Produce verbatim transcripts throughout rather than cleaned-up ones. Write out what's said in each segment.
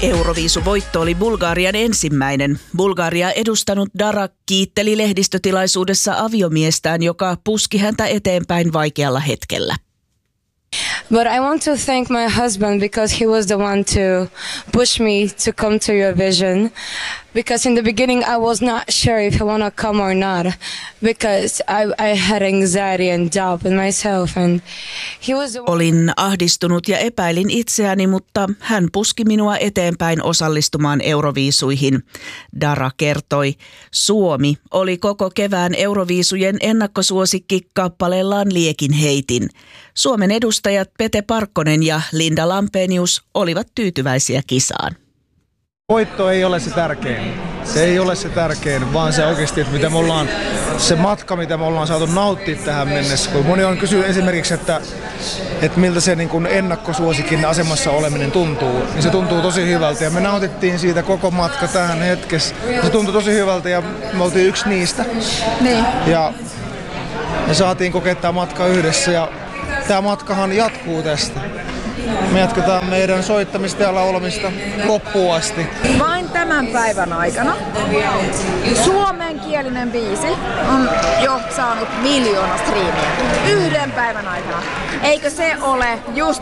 Euroviisuvoitto oli Bulgarian ensimmäinen. Bulgaria edustanut Dara kiitteli lehdistötilaisuudessa aviomiestään, joka puski häntä eteenpäin vaikealla hetkellä. But I want to thank my husband because he was the one to push me to come to Eurovision. Because in the beginning I was not sure if I want to come or not. Because I, I had anxiety and doubt in myself. And he was the one... Olin ahdistunut ja epäilin itseäni, mutta hän puski minua eteenpäin osallistumaan Euroviisuihin. Dara kertoi. Suomi oli koko kevään Euroviisujen ennakkosuosikki kappaleellaan Liekin heitin. Suomen edustajat Pete Parkkonen ja Linda Lampenius olivat tyytyväisiä kisaan. Voitto ei ole se tärkein. Se ei ole se tärkein, vaan se oikeasti, että mitä me ollaan, se matka, mitä me ollaan saatu nauttia tähän mennessä. Kun moni on kysynyt esimerkiksi, että, että miltä se niin kuin ennakkosuosikin asemassa oleminen tuntuu, niin se tuntuu tosi hyvältä. Ja me nautittiin siitä koko matka tähän hetkessä. Se tuntui tosi hyvältä ja me oltiin yksi niistä. Niin. Ja me saatiin kokea tämä matka yhdessä ja tämä matkahan jatkuu tästä. Me jatketaan meidän soittamista ja laulamista loppuun asti. Vain tämän päivän aikana suomenkielinen biisi on jo saanut miljoona striimiä. Yhden päivän aikana. Eikö se ole just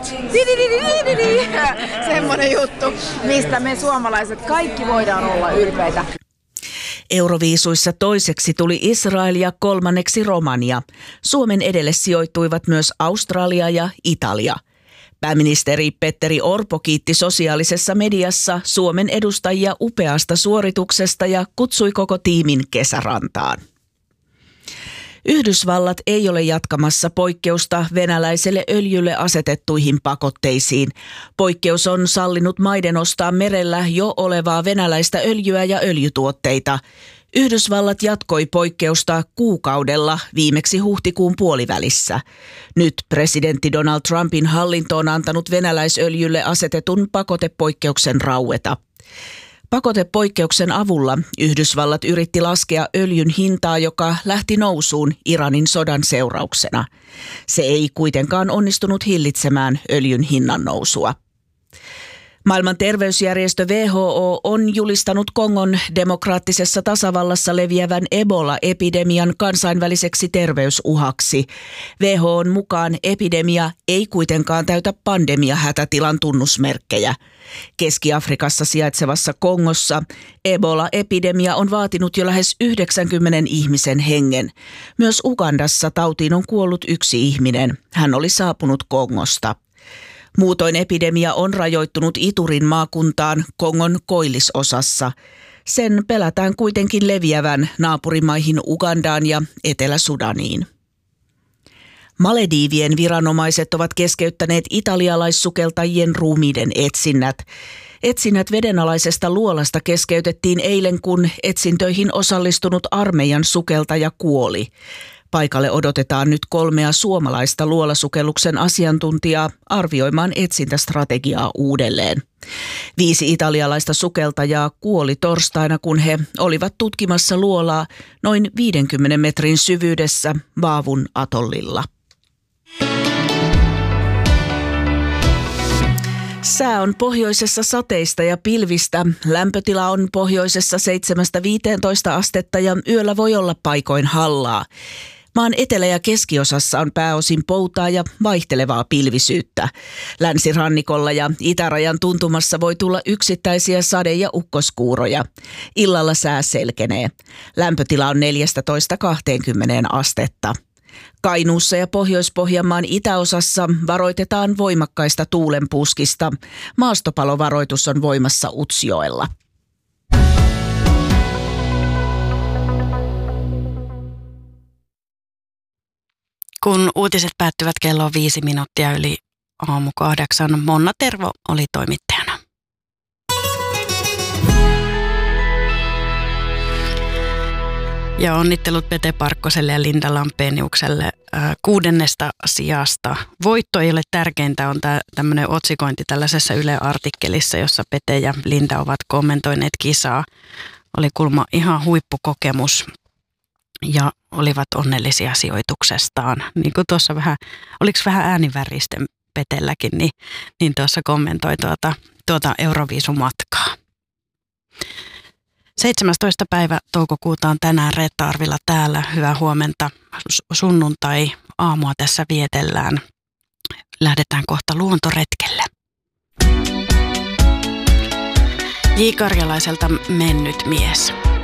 semmoinen juttu, mistä me suomalaiset kaikki voidaan olla ylpeitä? Euroviisuissa toiseksi tuli Israel ja kolmanneksi Romania. Suomen edelle sijoittuivat myös Australia ja Italia. Pääministeri Petteri Orpo kiitti sosiaalisessa mediassa Suomen edustajia upeasta suorituksesta ja kutsui koko tiimin kesärantaan. Yhdysvallat ei ole jatkamassa poikkeusta venäläiselle öljylle asetettuihin pakotteisiin. Poikkeus on sallinut maiden ostaa merellä jo olevaa venäläistä öljyä ja öljytuotteita. Yhdysvallat jatkoi poikkeusta kuukaudella viimeksi huhtikuun puolivälissä. Nyt presidentti Donald Trumpin hallinto on antanut venäläisöljylle asetetun pakotepoikkeuksen raueta. Pakotepoikkeuksen avulla Yhdysvallat yritti laskea öljyn hintaa, joka lähti nousuun Iranin sodan seurauksena. Se ei kuitenkaan onnistunut hillitsemään öljyn hinnan nousua. Maailman terveysjärjestö W H O on julistanut Kongon demokraattisessa tasavallassa leviävän Ebola-epidemian kansainväliseksi terveysuhaksi. W H O:n mukaan epidemia ei kuitenkaan täytä pandemiahätätilan tunnusmerkkejä. Keski-Afrikassa sijaitsevassa Kongossa Ebola-epidemia on vaatinut jo lähes yhdeksänkymmentä ihmisen hengen. Myös Ugandassa tautiin on kuollut yksi ihminen. Hän oli saapunut Kongosta. Muutoin epidemia on rajoittunut Iturin maakuntaan Kongon koillisosassa. Sen pelätään kuitenkin leviävän naapurimaihin Ugandaan ja Etelä-Sudaniin. Malediivien viranomaiset ovat keskeyttäneet italialaissukeltajien ruumiiden etsinnät. Etsinnät vedenalaisesta luolasta keskeytettiin eilen, kun etsintöihin osallistunut armeijan sukeltaja kuoli. Paikalle odotetaan nyt kolmea suomalaista luolasukelluksen asiantuntijaa arvioimaan etsintästrategiaa uudelleen. Viisi italialaista sukeltajaa kuoli torstaina, kun he olivat tutkimassa luolaa noin viidenkymmenen metrin syvyydessä Vaavun atollilla. Sää on pohjoisessa sateista ja pilvistä. Lämpötila on pohjoisessa seitsemästä viiteentoista astetta ja yöllä voi olla paikoin hallaa. Maan etelä- ja keskiosassa on pääosin poutaa ja vaihtelevaa pilvisyyttä. Länsirannikolla ja itärajan tuntumassa voi tulla yksittäisiä sade- ja ukkoskuuroja. Illalla sää selkenee. Lämpötila on neljätoista kaksikymmentä astetta. Kainuussa ja Pohjois-Pohjanmaan itäosassa varoitetaan voimakkaista tuulenpuuskista. Maastopalovaroitus on voimassa Utsjoella. Kun uutiset päättyvät kello viisi minuuttia yli aamu kahdeksan, Monna Tervo oli toimittajana. Ja onnittelut Pete Parkkoselle ja Linda Lampeniukselle äh, kuudennesta sijasta. Voitto ei ole tärkeintä, on tämä tämmöinen otsikointi tällaisessa Yle-artikkelissa, jossa Pete ja Linda ovat kommentoineet kisaa. Oli kulma ihan huippukokemus ja olivat onnellisia sijoituksestaan. Niin kuin tuossa vähän, oliko vähän ääniväristen Petelläkin, niin, niin tuossa kommentoi tuota, tuota Euroviisumatkaa. seitsemästoista päivä toukokuuta on tänään Reetta Arvila täällä. Hyvää huomenta. Sunnuntai aamua tässä vietellään. Lähdetään kohta luontoretkelle. J. Karjalaiselta Mennyt mies.